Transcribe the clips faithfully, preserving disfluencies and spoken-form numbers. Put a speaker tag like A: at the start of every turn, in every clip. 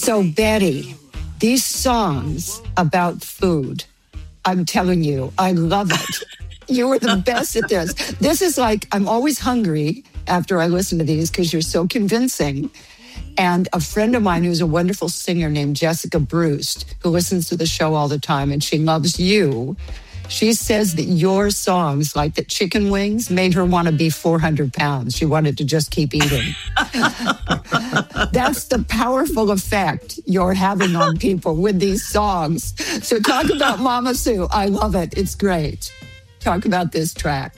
A: So, Betty, these songs about food, I'm telling you, I love it. You are the best at this. This is like, I'm always hungry after I listen to these because you're so convincing. And a friend of mine who's a wonderful singer named Jessica Bruce, who listens to the show all the time, and she loves you. She says that your songs, like the chicken wings, made her want to be four hundred pounds. She wanted to just keep eating. That's the powerful effect you're having on people with these songs. So talk about Mama Sue. I love it. It's great. Talk about this track.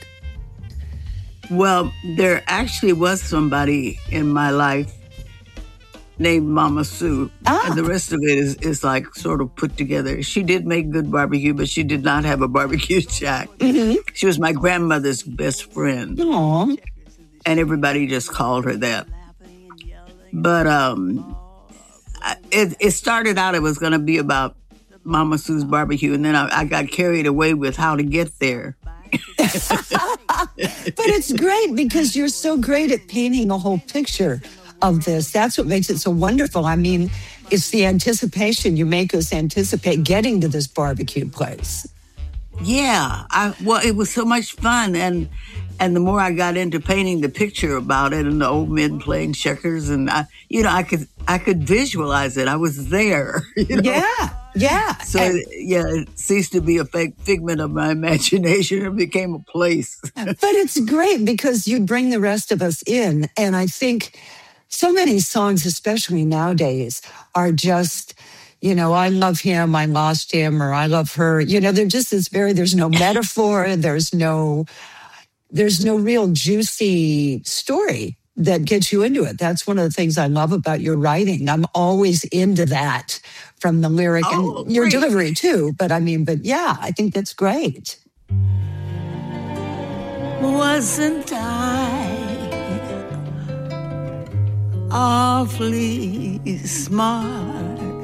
B: Well, there actually was somebody in my life named Mama Sue.
A: Ah.
B: And the rest of it is, is like sort of put together. She did make good barbecue, but she did not have a barbecue shack.
A: Mm-hmm.
B: She was my grandmother's best friend.
A: Aww.
B: And everybody just called her that. But um, it, it started out, it was going to be about Mama Sue's barbecue. And then I, I got carried away with how to get there.
A: But it's great because you're so great at painting a whole picture of this. That's what makes it so wonderful. I mean, it's the anticipation. You make us anticipate getting to this barbecue place.
B: Yeah. I, well, it was so much fun. And and the more I got into painting the picture about it and the old men playing checkers, and I, you know, I could I could visualize it. I was there. You know?
A: Yeah. Yeah.
B: So,
A: and,
B: yeah, it ceased to be a fake figment of my imagination. It became a place.
A: But it's great because you bring the rest of us in. And I think so many songs, especially nowadays, are just, you know, I love him, I lost him, or I love her. You know, they're just this very, there's no metaphor, there's no, there's no real juicy story that gets you into it. That's one of the things I love about your writing. I'm always into that from the lyric
B: oh,
A: and your
B: great.
A: delivery too. But I mean, but yeah, I think that's great.
B: Wasn't I awfully smart?